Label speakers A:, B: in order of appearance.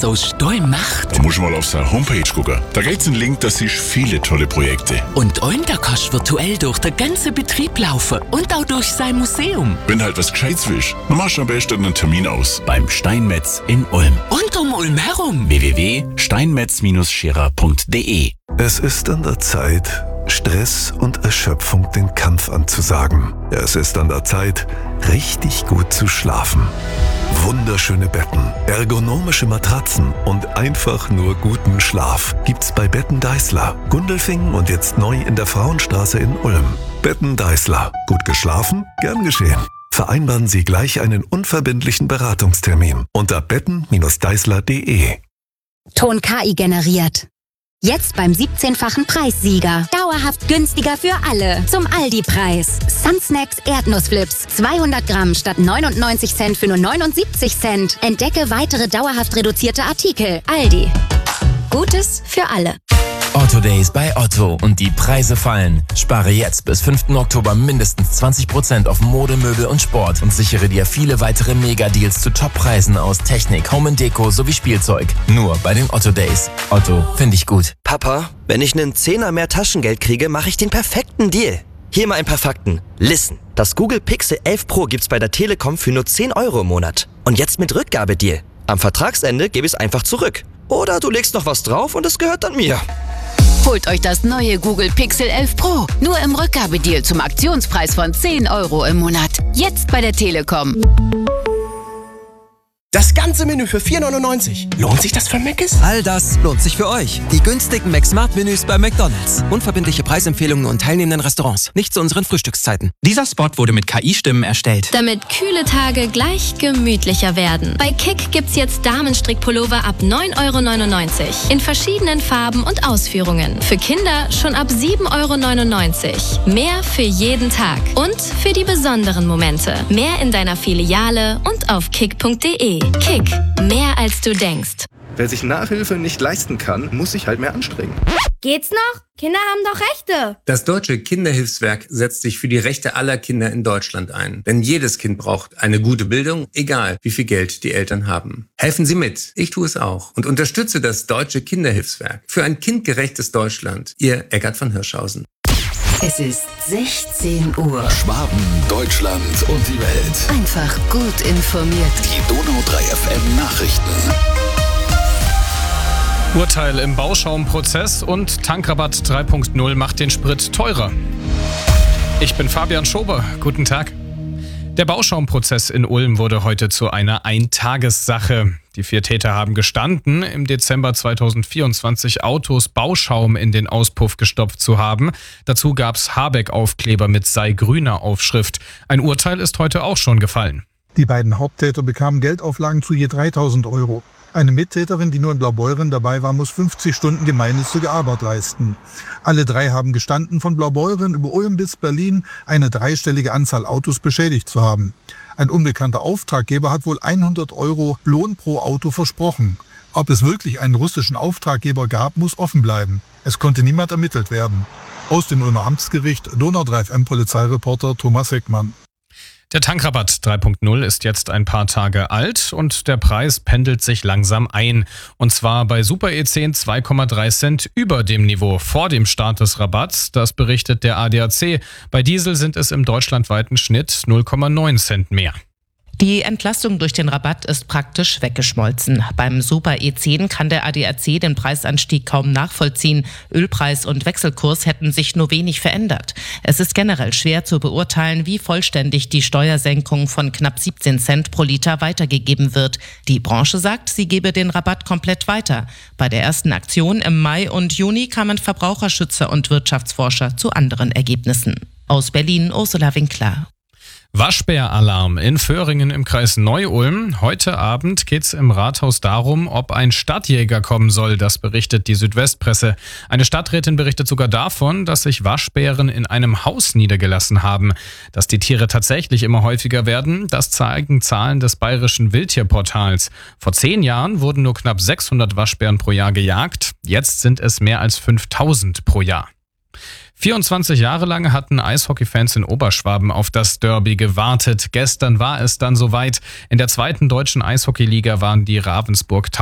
A: alles aus Stahl macht?
B: Du musst mal auf seine Homepage gucken. Da gibt's einen Link, das ist viele tolle Projekte.
A: Und da kannst du virtuell durch den ganzen Betrieb laufen und auch durch sein Museum.
B: Wenn halt was Gescheites willst, dann machst du am besten einen Termin aus.
C: Beim Steinmetz in Ulm.
A: Und um Ulm herum.
C: www.steinmetz-scherer.de.
D: Es ist an der Zeit, Stress und Erschöpfung den Kampf anzusagen. Es ist an der Zeit, richtig gut zu schlafen. Wunderschöne Betten, ergonomische Matratzen und einfach nur guten Schlaf gibt's bei Betten Deißler, Gundelfingen und jetzt neu in der Frauenstraße in Ulm. Betten Deißler. Gut geschlafen? Gern geschehen. Vereinbaren Sie gleich einen unverbindlichen Beratungstermin unter betten-deißler.de.
E: Ton KI generiert. Jetzt beim 17-fachen Preissieger. Dauerhaft günstiger für alle. Zum Aldi-Preis. Sunsnacks Erdnussflips. 200 Gramm statt 99 Cent für nur 79 Cent. Entdecke weitere dauerhaft reduzierte Artikel. Aldi. Gutes für alle.
F: Otto Days bei Otto und die Preise fallen. Spare jetzt bis 5. Oktober mindestens 20% auf Mode, Möbel und Sport und sichere dir viele weitere Megadeals zu Toppreisen aus Technik, Home & Deko sowie Spielzeug. Nur bei den Otto Days. Otto, finde ich gut.
G: Papa, wenn ich einen Zehner mehr Taschengeld kriege, mache ich den perfekten Deal. Hier mal ein paar Fakten. Listen, das Google Pixel 11 Pro gibt's bei der Telekom für nur 10 Euro im Monat. Und jetzt mit Rückgabedeal. Am Vertragsende gebe ich es einfach zurück. Oder du legst noch was drauf und es gehört dann mir.
H: Holt euch das neue Google Pixel 11 Pro. Nur im Rückgabedeal zum Aktionspreis von 10 Euro im Monat. Jetzt bei der Telekom.
I: Das ganze Menü für 4,99. Lohnt sich das für Mc's?
J: All das lohnt sich für euch. Die günstigen McSmart-Menüs bei McDonald's. Unverbindliche Preisempfehlungen und teilnehmenden Restaurants. Nicht zu unseren Frühstückszeiten.
K: Dieser Spot wurde mit KI-Stimmen erstellt.
L: Damit kühle Tage gleich gemütlicher werden. Bei Kick gibt's jetzt Damenstrickpullover ab 9,99 € in verschiedenen Farben und Ausführungen. Für Kinder schon ab 7,99 €. Mehr für jeden Tag und für die besonderen Momente. Mehr in deiner Filiale und auf kick.de. Kick. Mehr als du denkst.
M: Wer sich Nachhilfe nicht leisten kann, muss sich halt mehr anstrengen.
N: Geht's noch? Kinder haben doch Rechte.
O: Das Deutsche Kinderhilfswerk setzt sich für die Rechte aller Kinder in Deutschland ein. Denn jedes Kind braucht eine gute Bildung, egal wie viel Geld die Eltern haben. Helfen Sie mit. Ich tue es auch. Und unterstütze das Deutsche Kinderhilfswerk. Für ein kindgerechtes Deutschland. Ihr Eckart von Hirschhausen.
P: Es ist 16 Uhr.
C: Schwaben, Deutschland und die Welt.
P: Einfach gut informiert.
C: Die Donau 3 FM Nachrichten.
Q: Urteil im Bauschaumprozess und Tankrabatt 3.0 macht den Sprit teurer. Ich bin Fabian Schober. Guten Tag. Der Bauschaumprozess in Ulm wurde heute zu einer Eintagessache. Die 4 Täter haben gestanden, im Dezember 2024 Autos Bauschaum in den Auspuff gestopft zu haben. Dazu gab's Habeck-Aufkleber mit Sei grüner Aufschrift. Ein Urteil ist heute auch schon gefallen.
R: Die beiden Haupttäter bekamen Geldauflagen zu je 3.000 €. Eine Mittäterin, die nur in Blaubeuren dabei war, muss 50 Stunden gemeinnützige Arbeit leisten. Alle 3 haben gestanden, von Blaubeuren über Ulm bis Berlin eine 3-stellige Anzahl Autos beschädigt zu haben. Ein unbekannter Auftraggeber hat wohl 100 € Lohn pro Auto versprochen. Ob es wirklich einen russischen Auftraggeber gab, muss offen bleiben. Es konnte niemand ermittelt werden. Aus dem Ulmer Amtsgericht, Donau 3 FM Polizeireporter Thomas Heckmann.
Q: Der Tankrabatt 3.0 ist jetzt ein paar Tage alt und der Preis pendelt sich langsam ein. Und zwar bei Super E10 2,3 Cent über dem Niveau vor dem Start des Rabatts. Das berichtet der ADAC. Bei Diesel sind es im deutschlandweiten Schnitt 0,9 Cent mehr.
S: Die Entlastung durch den Rabatt ist praktisch weggeschmolzen. Beim Super E10 kann der ADAC den Preisanstieg kaum nachvollziehen. Ölpreis und Wechselkurs hätten sich nur wenig verändert. Es ist generell schwer zu beurteilen, wie vollständig die Steuersenkung von knapp 17 Cent pro Liter weitergegeben wird. Die Branche sagt, sie gebe den Rabatt komplett weiter. Bei der ersten Aktion im Mai und Juni kamen Verbraucherschützer und Wirtschaftsforscher zu anderen Ergebnissen. Aus Berlin, Ursula Winkler.
Q: Waschbäralarm in Föhringen im Kreis Neu-Ulm. Heute Abend geht's im Rathaus darum, ob ein Stadtjäger kommen soll. Das berichtet die Südwestpresse. Eine Stadträtin berichtet sogar davon, dass sich Waschbären in einem Haus niedergelassen haben. Dass die Tiere tatsächlich immer häufiger werden, das zeigen Zahlen des bayerischen Wildtierportals. Vor 10 Jahren wurden nur knapp 600 Waschbären pro Jahr gejagt. Jetzt sind es mehr als 5000 pro Jahr. 24 Jahre lang hatten Eishockeyfans in Oberschwaben auf das Derby gewartet. Gestern war es dann soweit. In der 2. deutschen Eishockeyliga waren die Ravensburg